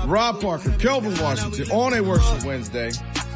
Rob Parker, Kelvin Washington on a Worship Wednesday.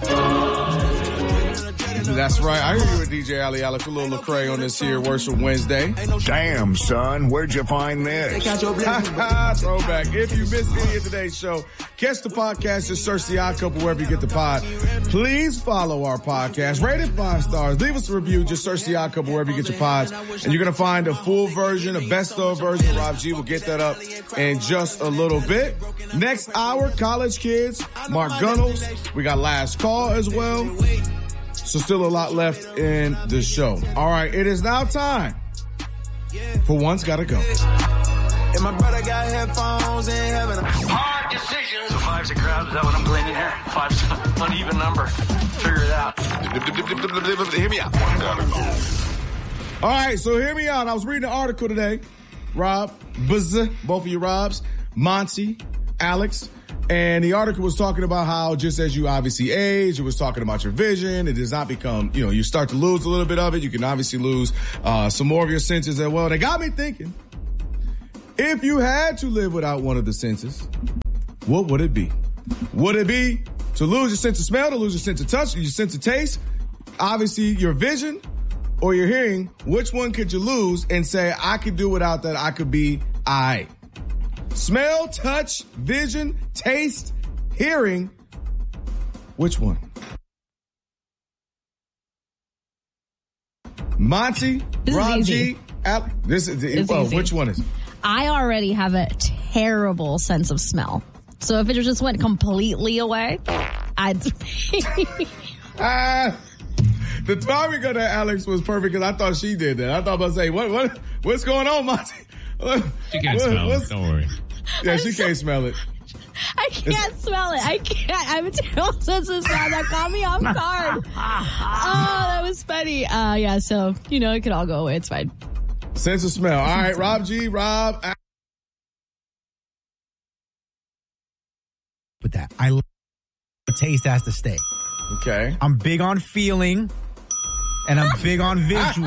That's right. I hear you with DJ Ali Alex, a little Lecrae on this here Worship Wednesday. Damn, son, where'd you find this? Throwback. If you missed any of today's show, catch the podcast. Just search The Odd Couple wherever you get the pod. Please follow our podcast. Rate it 5 stars. Leave us a review. Just search The Odd Couple wherever you get your pods. And you're going to find a full version, a best of version. Rob G will get that up in just a little bit. Next hour, College Kids, Mark Gunnels. We got Last Call as well. So still a lot left in the show. All right, it is now time for One's Gotta Go. And my brother got headphones in heaven. Hard decisions. So 5's a crowd. Is that what I'm gleaning here? 5's an uneven number. Figure it out. Hear me out. One gotta go. All right, so hear me out. I was reading an article today. Rob, both of you Robs, Monty, Alex. And the article was talking about how just as you obviously age, it was talking about your vision. It does not become, you start to lose a little bit of it. You can obviously lose some more of your senses as well. And it got me thinking, if you had to live without one of the senses, what would it be? Would it be to lose your sense of smell, to lose your sense of touch, your sense of taste, obviously your vision or your hearing? Which one could you lose and say, I could do without that, I could be all right? Smell, touch, vision, taste, hearing. Which one? Monty, Rob G, which one is it? I already have a terrible sense of smell. So if it just went completely away, I'd... The timing of that, Alex, was perfect because I thought she did that. I thought about to say, what's going on, Monty? She can't smell it. Don't worry. Yeah, she can't smell it. I can't smell it. I can't. I have a terrible sense of smell. That caught me off guard. Oh, that was funny. Yeah, so, it could all go away. It's fine. Sense of smell. All right, Rob G, Rob. With that, the taste has to stay. Okay. I'm big on feeling, and I'm big on visual.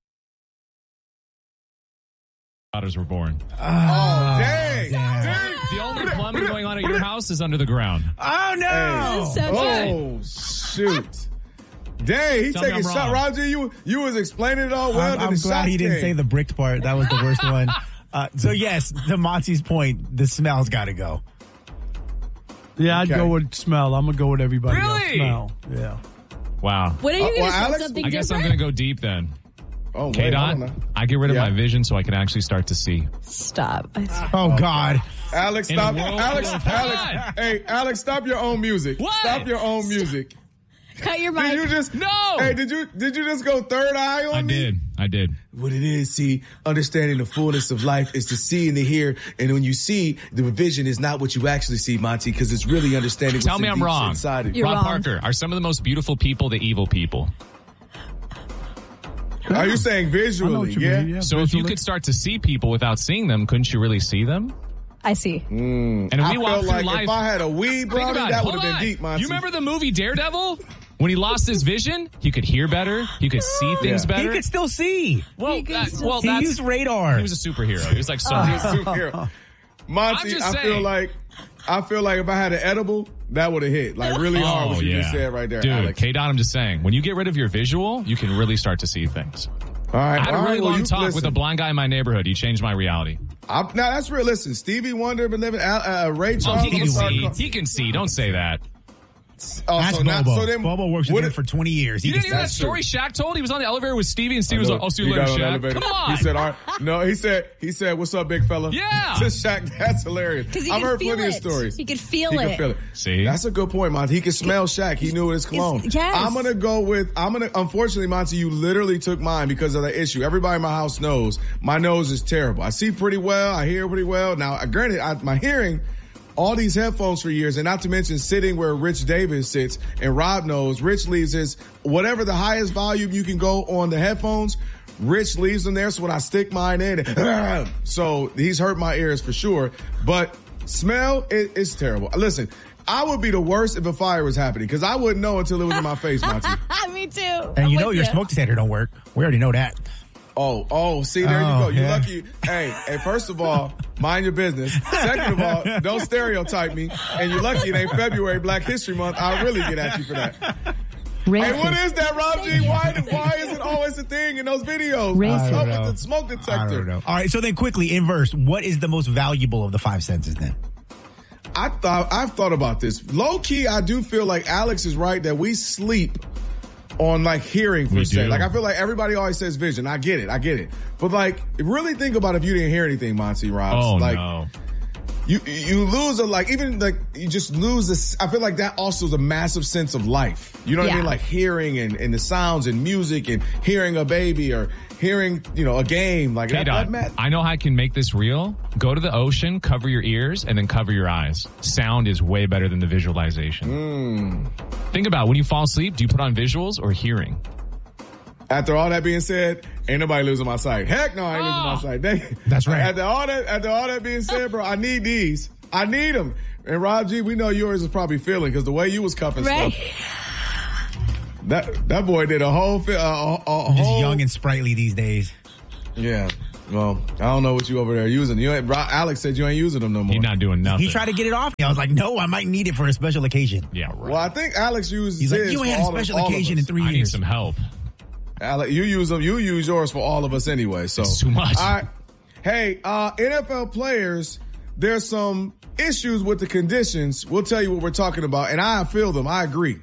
Daughters were born. Oh, dang. The only plumbing going on at your house is under the ground. Oh, no. Hey. Shoot. Dang, he taking a shot. Roger, you was explaining it all well. I'm glad he didn't say the bricked part. That was the worst one. So, yes, to Monty's point, the smell's got to go. Yeah, I'd go with smell. I'm going to go with everybody else. Smell. Yeah. Wow. What are you going to say? Something I guess different? I'm going to go deep then. Oh, K-Dot, I get rid of my vision so I can actually start to see. Stop. Oh, God. Alex, stop. Alex, hey, Alex, stop your own music. What? Stop your own music. Cut your mic. Did you just No. Hey, did you just go third eye on me? I did. What it is, understanding the fullness of life is to see and to hear. And when you see, the vision is not what you actually see, Monty, because it's really understanding Tell me I'm wrong. Inside of you. Rob Parker, are some of the most beautiful people the evil people? Are you saying visually? Yeah. So if you could start to see people without seeing them, couldn't you really see them? I see. And if we walk through life, if I had a weed brownie, that would have been deep, Monty. You remember the movie Daredevil? When he lost his vision, he could hear better. He could see things better. He could still see. Well, he used radar. He was a superhero. He was like He was a superhero. Monty, I feel like if I had an edible, that would have hit like really hard. What you just said right there, dude. Alex. K-Dot, I'm just saying, when you get rid of your visual, you can really start to see things. All right, I had a really long talk with a blind guy in my neighborhood. He changed my reality. Now that's real. Listen, Stevie Wonder been living. Ray Charles. He can see. He can see. Don't say that. That's Bobo. Bobo works with him for 20 years. You didn't hear that story Shaq told? He was on the elevator with Stevie, and Stevie was like, "I'll see you later, Shaq." Come on. He said, "All right." No, he said, "What's up, big fella?" Yeah. To Shaq, that's hilarious. I've heard plenty of stories. He could feel it. See, that's a good point, Monty. He could smell Shaq. He knew his cologne. Yes. Unfortunately, Monty, you literally took mine because of the issue. Everybody in my house knows my nose is terrible. I see pretty well. I hear pretty well. Now, granted, my hearing. All these headphones for years, and not to mention sitting where Rich Davis sits, and Rob knows, Rich leaves his, whatever the highest volume you can go on the headphones, Rich leaves them there, so when I stick mine in, so he's hurt my ears for sure, but smell, it's terrible. Listen, I would be the worst if a fire was happening, because I wouldn't know until it was in my face, Monty. Me too. And your smoke detector don't work. We already know that. See, there you go. You're lucky. Hey, first of all, mind your business. Second of all, don't stereotype me. And you're lucky it ain't February, Black History Month. I'll really get at you for that. Hey, what is that, Rob G? Why is it always a thing in those videos? What's up with the smoke detector? I don't know. All right, so then quickly, inverse, what is the most valuable of the 5 senses then? I've thought about this. Low key, I do feel like Alex is right that we sleep on like hearing per se. Like I feel like everybody always says vision. I get it. But like really think about if you didn't hear anything, Monty Robs. No. You lose you just lose this. I feel like that also is a massive sense of life. You know what I mean? Like hearing and the sounds and music and hearing a baby or hearing, a game. Like I know how I can make this real. Go to the ocean, cover your ears, and then cover your eyes. Sound is way better than the visualization. Think about when you fall asleep, do you put on visuals or hearing? After all that being said, ain't nobody losing my sight. Heck no, I ain't losing my sight. That's right. After all that being said, bro, I need these. I need them. And Rob G, we know yours is probably feeling because the way you was cuffing stuff. That boy did a whole Just young and sprightly these days. Yeah. Well, I don't know what you over there using. Alex said you ain't using them no more. You're not doing nothing. He tried to get it off me. I was like, no, I might need it for a special occasion. Yeah, right. Well, I think Alex used He's like, you ain't had a special occasion in 3 years. I need some help. Alex, you use them. You use yours for all of us anyway. So it's too much. All right. Hey, NFL players, there's some issues with the conditions. We'll tell you what we're talking about, and I feel them. I agree.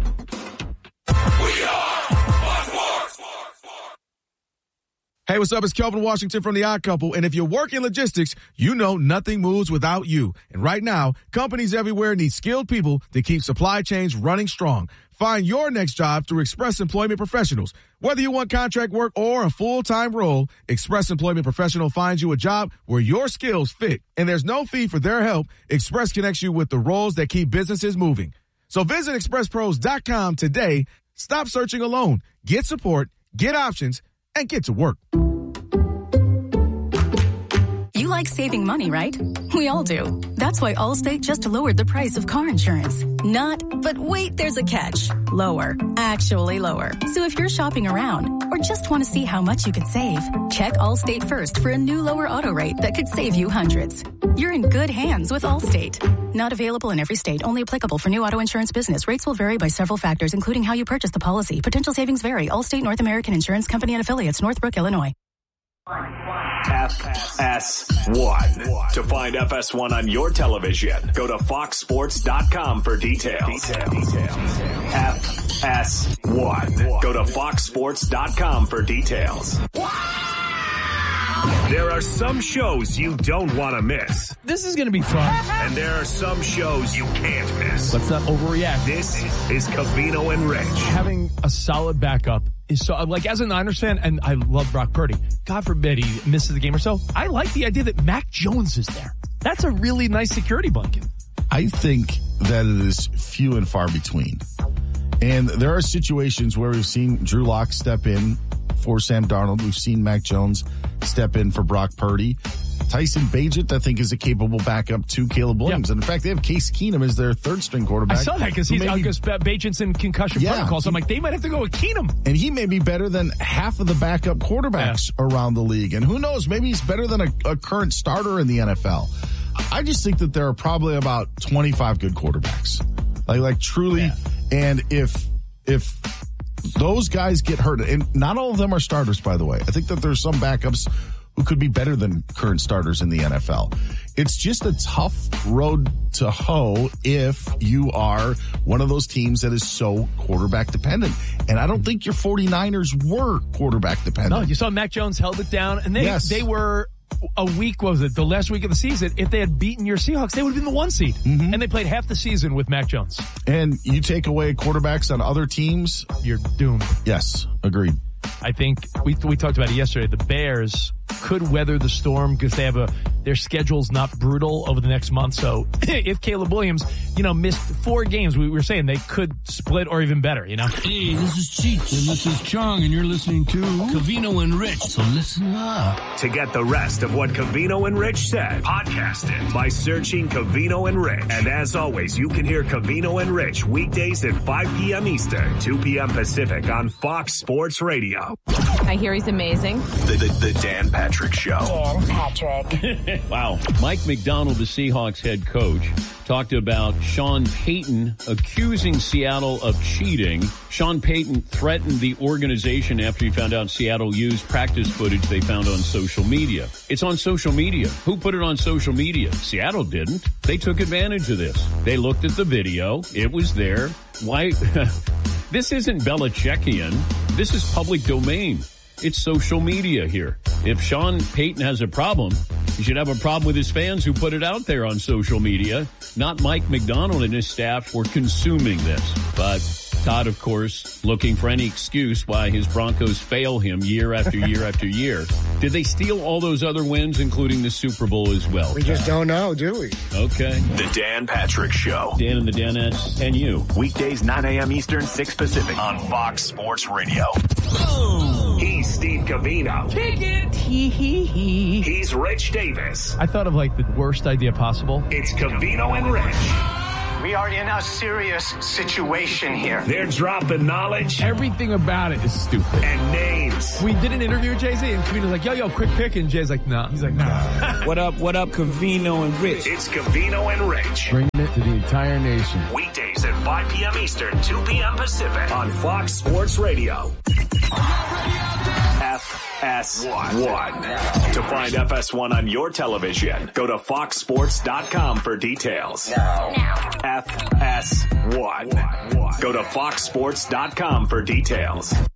Hey, what's up? It's Kelvin Washington from The Odd Couple. And if you work in logistics, you know nothing moves without you. And right now, companies everywhere need skilled people to keep supply chains running strong. Find your next job through Express Employment Professionals. Whether you want contract work or a full-time role, Express Employment Professional finds you a job where your skills fit. And there's no fee for their help. Express connects you with the roles that keep businesses moving. So visit expresspros.com today. Stop searching alone. Get support, get options, and get to work. You like saving money, right? We all do. That's why Allstate just lowered the price of car insurance. But wait, there's a catch. Lower. Actually lower. So if you're shopping around or just want to see how much you could save, check Allstate first for a new lower auto rate that could save you hundreds. You're in good hands with Allstate. Not available in every state. Only applicable for new auto insurance business. Rates will vary by several factors, including how you purchase the policy. Potential savings vary. Allstate North American Insurance Company and Affiliates, Northbrook, Illinois. FS1. To find FS1 on your television, go to foxsports.com for details. FS1. Go to foxsports.com for details. There are some shows you don't want to miss. This is going to be fun. And there are some shows you can't miss. Let's not overreact. This is Covino and Rich. Having a solid backup is so, like, as a Niners fan, and I love Brock Purdy, God forbid he misses the game or so, I like the idea that Mac Jones is there. That's a really nice security blanket. I think that it is few and far between. And there are situations where we've seen Drew Lock step in for Sam Darnold. We've seen Mac Jones step in for Brock Purdy. Tyson Bagent, I think, is a capable backup to Caleb Williams. Yeah. And in fact, they have Case Keenum as their third-string quarterback. I saw that because Bagent's in concussion protocol. So I'm like, they might have to go with Keenum. And he may be better than half of the backup quarterbacks around the league. And who knows, maybe he's better than a current starter in the NFL. I just think that there are probably about 25 good quarterbacks. Like truly. Yeah. And if those guys get hurt, and not all of them are starters, by the way. I think that there's some backups who could be better than current starters in the NFL. It's just a tough road to hoe if you are one of those teams that is so quarterback dependent. And I don't think your 49ers were quarterback dependent. No, you saw Mac Jones held it down, and they were a week, what was it, the last week of the season. If they had beaten your Seahawks, they would have been the 1 seed. Mm-hmm. And they played half the season with Mac Jones. And you take away quarterbacks on other teams, you're doomed. Yes, agreed. I think we talked about it yesterday. The Bears could weather the storm because they have their schedule's not brutal over the next month. So if Caleb Williams, missed 4 games, we were saying they could split or even better, Hey, this is Cheech and this is Chong and you're listening to Covino and Rich. So listen up. To get the rest of what Covino and Rich said, podcast it by searching Covino and Rich. And as always, you can hear Covino and Rich weekdays at 5 p.m. Eastern, 2 p.m. Pacific on Fox Sports Radio. I hear he's amazing. The Dan Patrick Show. Dan Patrick. Wow. Mike McDonald, the Seahawks head coach, talked about Sean Payton accusing Seattle of cheating. Sean Payton threatened the organization after he found out Seattle used practice footage they found on social media. It's on social media. Who put it on social media? Seattle didn't. They took advantage of this. They looked at the video. It was there. Why? This isn't Belichickian. This is public domain. It's social media here. If Sean Payton has a problem, he should have a problem with his fans who put it out there on social media, not Mike McDonald and his staff for consuming this. But Todd, of course, looking for any excuse why his Broncos fail him year after year after year. Did they steal all those other wins, including the Super Bowl as well? We just don't know, do we? Okay. The Dan Patrick Show. Dan and the Danettes and you. Weekdays 9 a.m. Eastern, 6 Pacific on Fox Sports Radio. He's Steve Covino. Kick it. He's Rich Davis. I thought of like the worst idea possible. It's Covino and Rich. We are in a serious situation here. They're dropping knowledge. Everything about it is stupid. And names. We did an interview with Jay-Z and Covino's like, yo, quick pick. And Jay's like, no. He's like, no. What up, Covino and Rich? It's Covino and Rich. Bringing it to the entire nation. Weekdays at 5 p.m. Eastern, 2 p.m. Pacific on Fox Sports Radio. FS1. To find FS1 on your television, go to foxsports.com for details. FS1. Go to foxsports.com for details.